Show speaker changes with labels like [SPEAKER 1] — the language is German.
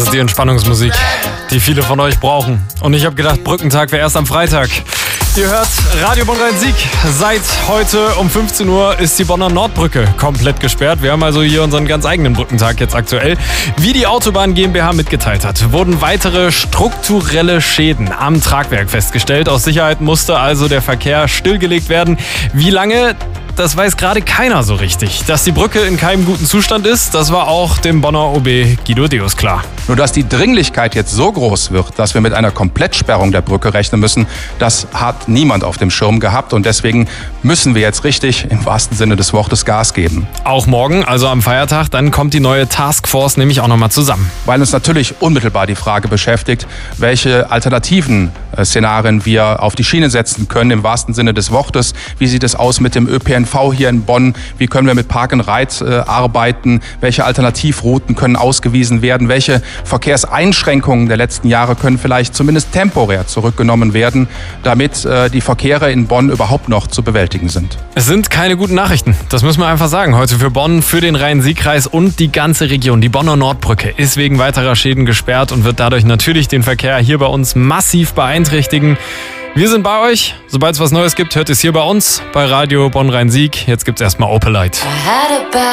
[SPEAKER 1] ist die Entspannungsmusik, die viele von euch brauchen. Und ich habe gedacht, Brückentag wäre erst am Freitag. Ihr hört Radio Bonn-Rhein-Sieg. Seit heute um 15 Uhr ist die Bonner Nordbrücke komplett gesperrt. Wir haben also hier unseren ganz eigenen Brückentag jetzt aktuell. Wie die Autobahn GmbH mitgeteilt hat, wurden weitere strukturelle Schäden am Tragwerk festgestellt. Aus Sicherheit musste also der Verkehr stillgelegt werden. Wie lange? Das weiß gerade keiner so richtig. Dass die Brücke in keinem guten Zustand ist, das war auch dem Bonner OB Guido Deus klar.
[SPEAKER 2] Nur dass die Dringlichkeit jetzt so groß wird, dass wir mit einer Komplettsperrung der Brücke rechnen müssen, das hat niemand auf dem Schirm gehabt. Und deswegen müssen wir jetzt richtig, im wahrsten Sinne des Wortes, Gas geben.
[SPEAKER 1] Auch morgen, also am Feiertag, dann kommt die neue Taskforce nämlich auch nochmal zusammen.
[SPEAKER 2] Weil uns natürlich unmittelbar die Frage beschäftigt, welche alternativen Szenarien wir auf die Schiene setzen können, im wahrsten Sinne des Wortes. Wie sieht es aus mit dem ÖPNV hier in Bonn? Wie können wir mit Park and Ride arbeiten? Welche Alternativrouten können ausgewiesen werden? Welche Verkehrseinschränkungen der letzten Jahre können vielleicht zumindest temporär zurückgenommen werden, damit die Verkehre in Bonn überhaupt noch zu bewältigen sind?
[SPEAKER 1] Es sind keine guten Nachrichten, das müssen wir einfach sagen. Heute für Bonn, für den Rhein-Sieg-Kreis und die ganze Region. Die Bonner Nordbrücke ist wegen weiterer Schäden gesperrt und wird dadurch natürlich den Verkehr hier bei uns massiv beeinträchtigen. Wir sind bei euch. Sobald es was Neues gibt, hört es hier bei uns bei Radio Bonn-Rhein-Sieg. Jetzt gibt's erstmal Opelite.